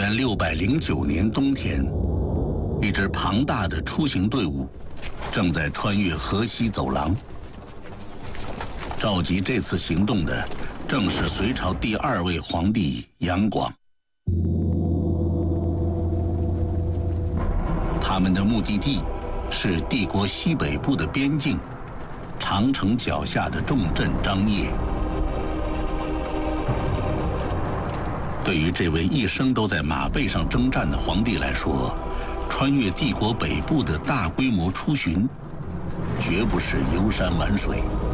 元609年冬天，一支庞大的出行队伍正在穿越河西走廊。召集这次行动的正是隋朝第2位皇帝杨广。他们的目的地是帝国西北部的边境，长城脚下的重镇张掖。对于这位一生都在马背上征战的皇帝来说，穿越帝国北部的大规模出巡，绝不是游山玩水。